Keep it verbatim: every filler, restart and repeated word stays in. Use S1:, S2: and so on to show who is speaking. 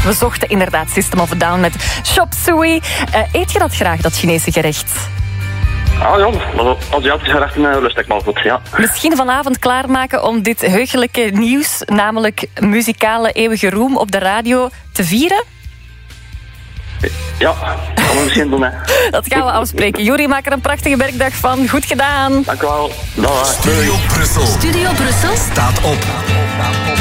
S1: We zochten inderdaad System of a Down met Chop Suey. Uh, eet je dat graag, dat Chinese gerecht?
S2: Ah ja, Aziatische gerechten uh, lust ik maar goed, ja.
S1: Misschien vanavond klaarmaken om dit heugelijke nieuws, namelijk muzikale eeuwige roem op de radio, te vieren?
S2: Ja, dat gaan we misschien doen, hè.
S1: Dat gaan we afspreken. Juri, maak er een prachtige werkdag van. Goed gedaan.
S2: Dank u wel. Dag.
S3: Studio Brussel. Studio Brussel staat op.